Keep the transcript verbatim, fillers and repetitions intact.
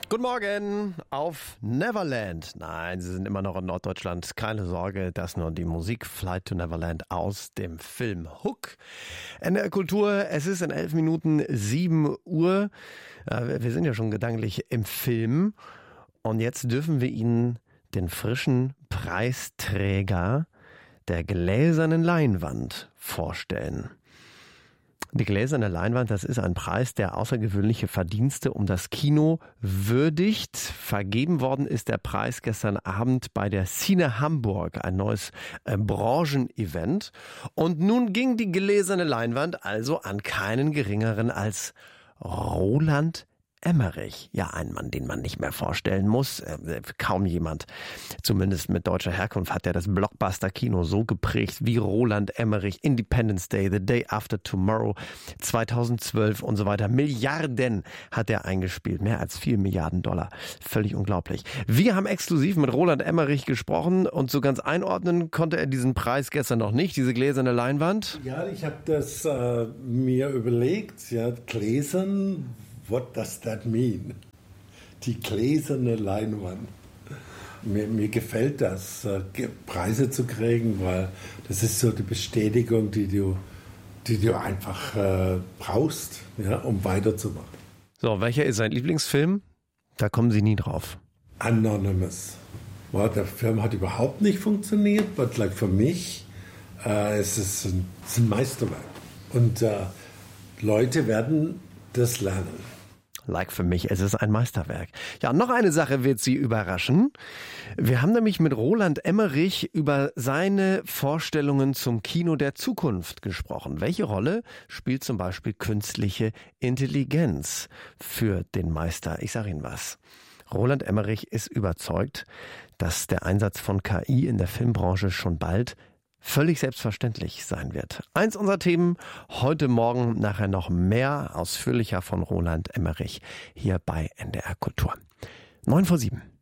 Guten Morgen auf Neverland. Nein, Sie sind immer noch in Norddeutschland. Keine Sorge, das nur die Musik Flight to Neverland aus dem Film Hook. N D R Kultur, es ist in elf Minuten sieben Uhr. Wir sind ja schon gedanklich im Film. Und jetzt dürfen wir Ihnen den frischen Preisträger der gläsernen Leinwand vorstellen. Die gläserne Leinwand, das ist ein Preis, der außergewöhnliche Verdienste um das Kino würdigt. Vergeben worden ist der Preis gestern Abend bei der Cine Hamburg, ein neues äh, Branchenevent. Und nun ging die gläserne Leinwand also an keinen geringeren als Roland Emmerich. Ja, ein Mann, den man nicht mehr vorstellen muss. Äh, kaum jemand, zumindest mit deutscher Herkunft, hat ja das Blockbuster-Kino so geprägt wie Roland Emmerich. Independence Day, The Day After Tomorrow, zweitausendzwölf und so weiter. Milliarden hat er eingespielt, mehr als vier Milliarden Dollar. Völlig unglaublich. Wir haben exklusiv mit Roland Emmerich gesprochen und so ganz einordnen konnte er diesen Preis gestern noch nicht, diese gläserne Leinwand. Ja, ich habe das äh, mir überlegt, ja, gläsern. What does that mean? Die gläserne Leinwand. Mir, mir gefällt das, äh, Preise zu kriegen, weil das ist so die Bestätigung, die du, die du einfach äh, brauchst, ja, um weiterzumachen. So, welcher ist sein Lieblingsfilm? Da kommen Sie nie drauf. Anonymous. Well, der Film hat überhaupt nicht funktioniert, aber like für mich äh, es ist ein, es ist ein Meisterwerk. Und äh, Leute werden das lernen. Like für mich, es ist ein Meisterwerk. Ja, noch eine Sache wird Sie überraschen. Wir haben nämlich mit Roland Emmerich über seine Vorstellungen zum Kino der Zukunft gesprochen. Welche Rolle spielt zum Beispiel künstliche Intelligenz für den Meister? Ich sage Ihnen was. Roland Emmerich ist überzeugt, dass der Einsatz von K I in der Filmbranche schon bald völlig selbstverständlich sein wird. Eins unserer Themen, heute Morgen nachher noch mehr ausführlicher von Roland Emmerich hier bei N D R Kultur. Neun vor sieben.